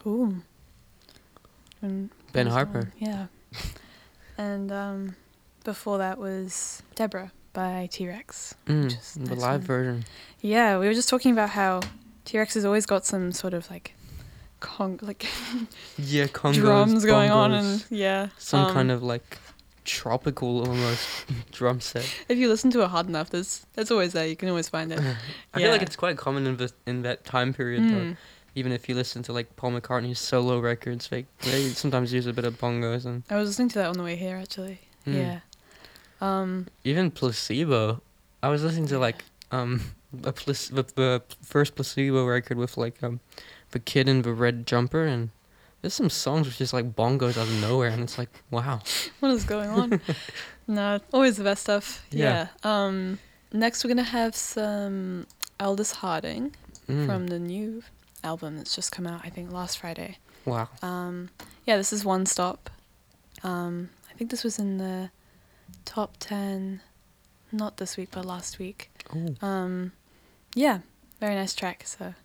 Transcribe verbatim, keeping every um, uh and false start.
Ooh. And Ben what was the Harper. one? Yeah. And um, before that was Deborah by T-Rex. Which Mm, is a the nice live one. version. Yeah, we were just talking about how T-Rex has always got some sort of like con- like Yeah, congos, drums going on, bongos, and yeah. some um, kind of like tropical almost drum set. If you listen to it hard enough, there's there's always there. You can always find it. I feel like Yeah. it's quite common in the in that time period though. Mm. Even if you listen to like Paul McCartney's solo records, they they sometimes use a bit of bongos and I was listening to that on the way here, actually. Mm. Yeah. Um, even Placebo. I was listening to Yeah. like um a plac- the, the first Placebo record with like um the kid in the red jumper, and there's some songs with just like bongos out of nowhere, and it's like wow. what is going on? No, always the best stuff. Yeah. Yeah. Um, next, we're going to have some Aldous Harding Mm. from the new album that's just come out, I think, last Friday. Wow. Um, yeah, this is One Stop. Um, I think this was in the top ten, not this week, but last week. Oh. Um, yeah, very nice track. So